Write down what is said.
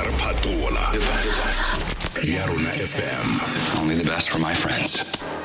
re phatola ya Rona FM. Only the best for my friends.